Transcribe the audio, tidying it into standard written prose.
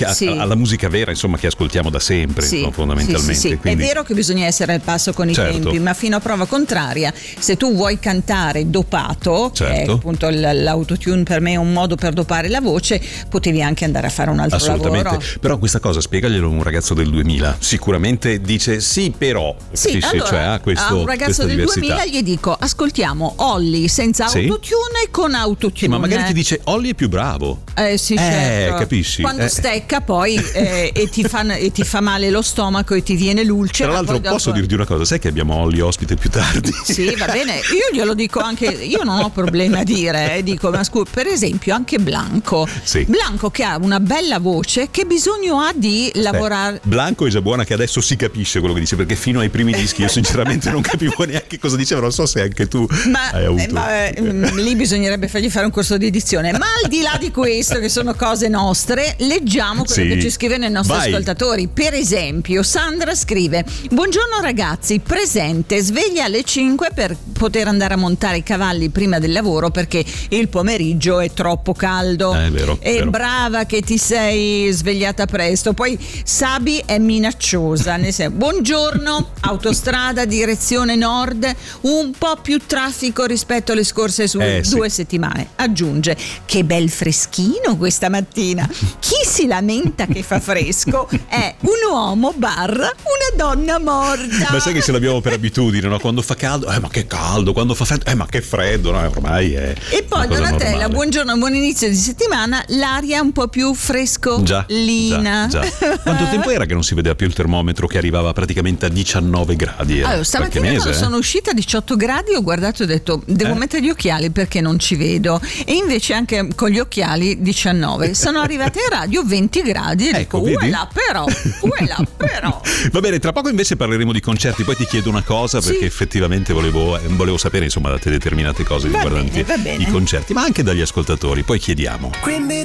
alla musica vera, insomma, che ascoltiamo da sempre, no, fondamentalmente. Sì. Quindi... È vero che bisogna essere al passo con i tempi, ma fino a prova contraria, se tu vuoi cantare dopato, che è appunto l'autotune per me è un modo per dopare la voce, potevi anche andare a fare un altro lavoro. Però questa cosa spiegaglielo a un ragazzo del 2000, sicuramente dice sì, però allora, cioè, a un ragazzo del 2000 gli dico ascoltiamo Olly senza autotune e con autotune. Ma magari ti dice Olly è più bravo. Certo. Capisci? Quando stecca poi e ti fa male lo stomaco e ti viene l'ulcera. Tra l'altro posso dirti una cosa, sai che abbiamo Olly ospite più tardi? Sì, va bene, io glielo dico anche, io non ho problemi a dire, dico, ma scusa, per esempio anche Blanco che ha una bella voce, che bisogno ha di lavorare? Blanco è già buona che adesso si capisce quello che dice, perché fino ai primi dischi io sinceramente non capivo neanche cosa diceva, non so se anche tu hai avuto. Lì bisognerebbe fargli fare un corso di edizione, ma al di là di questo, che sono cose nostre, leggiamo quello che ci scrivono i nostri ascoltatori. Per esempio Sandra scrive: buongiorno ragazzi, presente, sveglia alle 5 per poter andare a montare i cavalli prima del lavoro perché il pomeriggio è troppo caldo. È vero. Brava che ti sei svegliata presto. Poi Sabi è minacciosa, buongiorno, autostrada direzione nord, un po' più traffico rispetto alle scorse 2 settimane. Aggiunge: che bel freschino questa mattina. Chi si lamenta che fa fresco è un uomo / una donna morta. Ma sai che ce l'abbiamo per abitudine, no? Quando fa caldo, ma che caldo, quando fa freddo, ma che freddo, no? Ormai è. E poi Donatella, buongiorno, buon inizio di settimana, l'aria un po' più frescolina. Già. Quanto tempo era che non si vedeva più il termometro che arrivava praticamente a 19 gradi? Allora, stamattina quando sono uscita a 18 gradi ho guardato e ho detto devo mettere gli occhiali perché non ci vedo, e invece anche con gli occhiali 19. Sono arrivate in radio 20 gradi e dico uela però. Va bene, tra poco invece parleremo di concerti, poi ti chiedo una cosa perché effettivamente volevo sapere insomma da te determinate cose riguardanti i concerti, ma anche dagli ascoltatori, poi chiediamo.